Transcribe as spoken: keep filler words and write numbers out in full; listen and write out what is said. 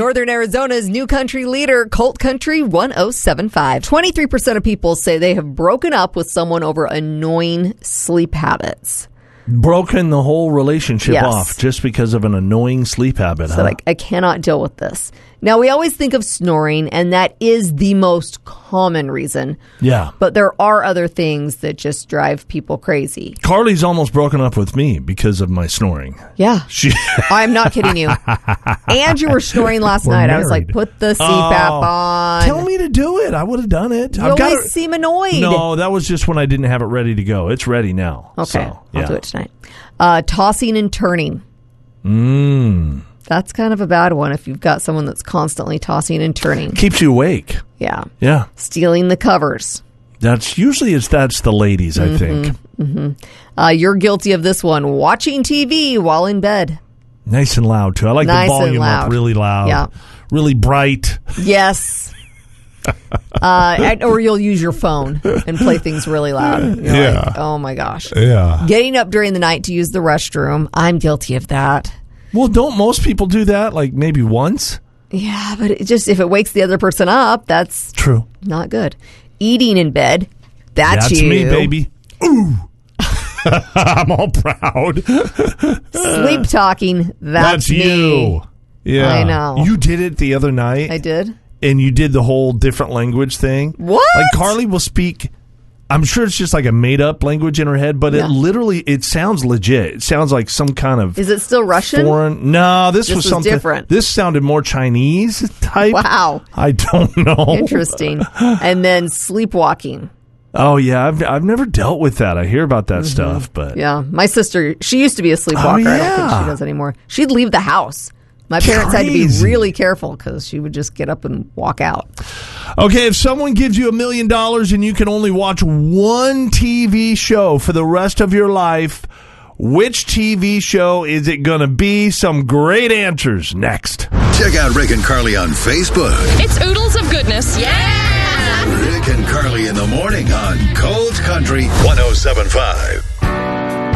Northern Arizona's new country leader, Colt Country one oh seven point five. twenty-three percent of people say they have broken up with someone over annoying sleep habits. Broken the whole relationship Yes. off just because of an annoying sleep habit, So huh? like, I cannot deal with this. Now, we always think of snoring, and that is the most common reason. Yeah. But there are other things that just drive people crazy. Carly's almost broken up with me because of my snoring. Yeah. She I'm not kidding you. And you were snoring last We're night. I was married. like, put the C PAP Oh, on. Tell me to do it. I would have done it. You I've always got it. seem annoyed. No, that was just when I didn't have it ready to go. It's ready now. Okay. So, I'll yeah. do it tonight. Uh, tossing and turning. Mm. That's kind of a bad one if you've got someone that's constantly tossing and turning. Keeps you awake. Yeah. Yeah. Stealing the covers. That's usually it's that's the ladies, I think. Mm-hmm. Uh, you're guilty of this one. Watching T V while in bed. Nice and loud too. I like Nice the and volume up loud. really loud. Yeah. Really bright. Yes. uh, and- or you'll use your phone and play things really loud. You're Yeah. like, oh my gosh. Yeah. Getting up during the night to use the restroom. I'm guilty of that. Well, don't most people do that like maybe once? Yeah, but it just if it wakes the other person up, that's True. not good. Eating in bed. That's, That's you. me, baby. Ooh. I'm all proud. Sleep talking. That's, That's me. you. Yeah. I know. You did it the other night. I did. And you did the whole different language thing. What? Like Carly will speak. I'm sure it's just like a made up language in her head, but Yeah. it literally it sounds legit. It sounds like some kind of Is it still Russian? foreign. No, this, This was was something different. This sounded more Chinese type. Wow. I don't know. Interesting. And then sleepwalking. Oh yeah, I've I've never dealt with that. I hear about that stuff, but Yeah. My sister, she used to be a sleepwalker. I don't think yeah. she does anymore. She'd leave the house. My parents had to be Crazy. really careful because she would just get up and walk out. Okay, if someone gives you a million dollars and you can only watch one T V show for the rest of your life, which T V show is it going to be? Some great answers next. Check out Rick and Carly on Facebook. It's oodles of goodness. Yeah! Rick and Carly in the morning on Cold Country one oh seven point five.